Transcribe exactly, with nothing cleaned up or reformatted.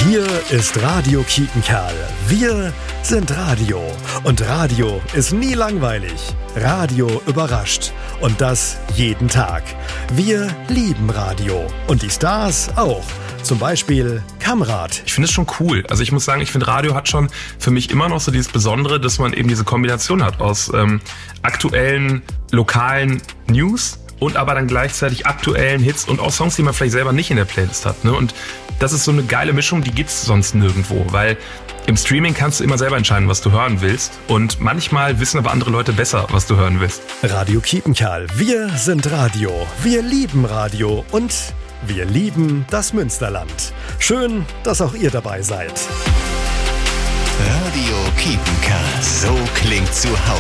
Hier ist Radio Kiepenkerl. Wir sind Radio. Und Radio ist nie langweilig. Radio überrascht. Und das jeden Tag. Wir lieben Radio. Und die Stars auch. Zum Beispiel Kamrat. Ich finde es schon cool. Also ich muss sagen, ich finde Radio hat schon für mich immer noch so dieses Besondere, dass man eben diese Kombination hat aus ähm, aktuellen, lokalen News und aber dann gleichzeitig aktuellen Hits und auch Songs, die man vielleicht selber nicht in der Playlist hat. Ne? Und das ist so eine geile Mischung, die gibt's sonst nirgendwo, weil im Streaming kannst du immer selber entscheiden, was du hören willst. Und manchmal wissen aber andere Leute besser, was du hören willst. Radio Kiepenkerl. Wir sind Radio. Wir lieben Radio und wir lieben das Münsterland. Schön, dass auch ihr dabei seid. Radio Kiepenkerl. So klingt zu Hause.